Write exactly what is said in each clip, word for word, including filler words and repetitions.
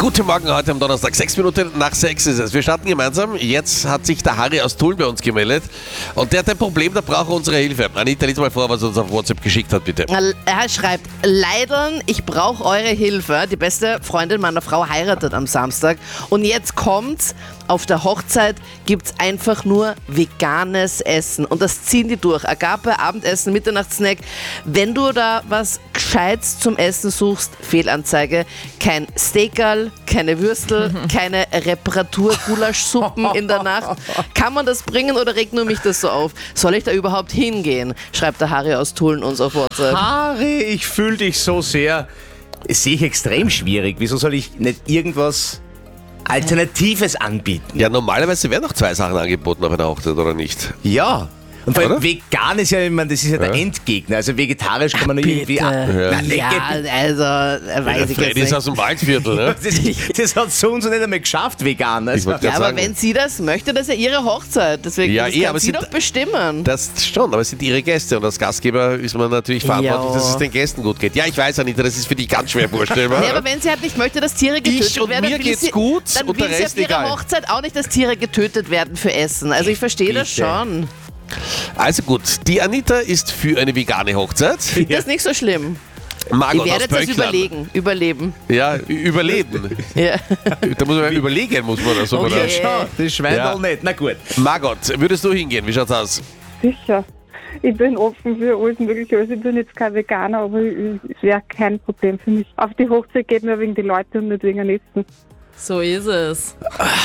Guten Morgen, heute am Donnerstag. Sechs Minuten nach sechs ist es. Wir starten gemeinsam. Jetzt hat sich der Harry aus Tulln bei uns gemeldet. Und der hat ein Problem, da braucht er unsere Hilfe. Anita, lies mal vor, was er uns auf WhatsApp geschickt hat, bitte. Er schreibt, Leideln, ich brauche eure Hilfe. Die beste Freundin meiner Frau heiratet am Samstag. Und jetzt kommt's, auf der Hochzeit gibt's einfach nur veganes Essen. Und das ziehen die durch. Agape, Abendessen, Mitternachtssnack. Wenn du da was Gescheites zum Essen suchst, Fehlanzeige. Kein Steakerl, keine Würstel, keine Reparatur-Gulaschsuppen in der Nacht. Kann man das bringen oder regt nur mich das so auf? Soll ich da überhaupt hingehen? Schreibt der Harry aus Tulln uns auf WhatsApp. Harry, ich fühle dich so sehr. Das sehe ich extrem schwierig. Wieso soll ich nicht irgendwas Alternatives anbieten? Ja, normalerweise werden noch zwei Sachen angeboten auf einer Hochzeit, oder nicht? Ja. Und vor allem Oder? vegan ist ja, ich meine, das ist ja der Ja. Endgegner. Also vegetarisch kann man nur irgendwie... Bitte. Ah, nein, Ja, also, äh, weiß ich Freddy jetzt ist aus nicht. dem Waldviertel, ne? das, das hat so und so nicht einmal geschafft, vegan. Ich Also, wollte Ja, gerade aber sagen, wenn sie das möchte, das ist ja ihre Hochzeit. Deswegen Ja, das eh, kann aber sie sie- doch bestimmen. das schon, aber es sind ihre Gäste und als Gastgeber ist man natürlich verantwortlich, Ja. dass es den Gästen gut geht. Ja, ich weiß, Anita, das ist für dich ganz schwer vorstellbar. Ja, aber wenn sie halt nicht möchte, dass Tiere getötet Ich und werden, mir dann will geht's sie, gut dann und will der sie Rest auf ihrer egal. Hochzeit auch nicht, dass Tiere getötet werden für Essen. Also ich verstehe das Bitte. schon. Also gut, die Anita ist für eine vegane Hochzeit. Das ist nicht so schlimm. Margot Ihr aus werdet das Böckland. überlegen, überleben. Ja, ü- überleben. Ja. Da muss man überlegen, muss man das. So Okay. ja, schon. Das Schwein Ja. wohl nicht. Na gut. Margot, würdest du hingehen? Wie schaut's aus? Sicher. Ich bin offen für alles Mögliche. Also ich bin jetzt kein Veganer, aber ich- es wäre kein Problem für mich. Auf die Hochzeit geht mir wegen die Leute und nicht wegen dem Essen. So ist es.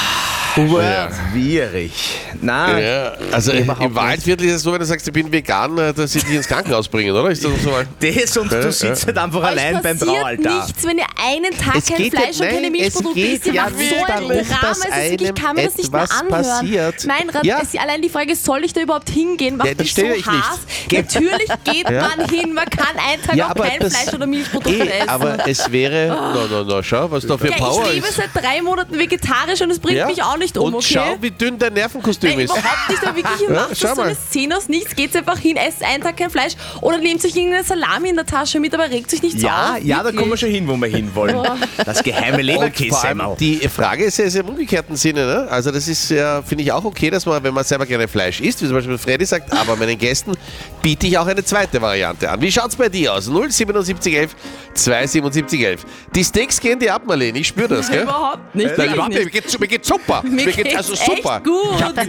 Ja. Schwierig. Nein. Ja, also Überhaupt im Waldviertel ist es so, wenn du sagst, ich bin vegan, äh, dass sie dich ins Krankenhaus bringen, oder? Ist das so mal? Das und Ja, du sitzt ja. halt einfach allein Euch beim passiert Braualtar. nichts, wenn ihr einen Tag Es kein geht Fleisch ja- und keine nein, Milchprodukte es geht isst. Ihr ja macht nicht so ein darum, Drama. dass Es ist wirklich, ich kann mir das nicht mehr etwas anhören. passiert. Mein Rat Ja. ist allein die Frage, soll ich da überhaupt hingehen? Macht Ja, die mich so stelle ich nicht. Hass. Natürlich geht Ja. man hin. Man kann einen Tag Ja, auch aber kein das- Fleisch oder Milchprodukte Eh, essen. aber es wäre, no, no, no, schau, was da für ja, Power ich lebe ist. seit drei Monaten vegetarisch und es bringt Ja? mich auch nicht um, Und okay? schau, wie dünn dein Nervenkostüm Nein, ist. überhaupt nicht, aber wirklich, ihr Ja, macht schau das so mal. eine Szene aus nichts, geht's einfach hin, esst einen Tag kein Fleisch oder nehmt euch irgendeine Salami in der Tasche mit, aber regt sich nicht Ja, auf. ja, da wirklich. kommen wir schon hin, wo wir hinwollen. Das geheime Und vor allem Leberkäse. die Frage ist ja ist ja im umgekehrten Sinne. Ne? Also das ist ja, finde ich auch okay, dass man, wenn man selber gerne Fleisch isst, wie zum Beispiel Freddy sagt, aber meinen Gästen biete ich auch eine zweite Variante an. Wie schaut's bei dir aus? null siebenundsiebzig elf zweihundertsiebenundsiebzig elf. Die Steaks gehen dir ab, Marlene, ich spüre das, gell? Überhaupt nicht. Nein, wirklich überhaupt nicht. nicht. Mir geht's, mir geht's super. Mir geht's geht's also echt super. gut. Ich hab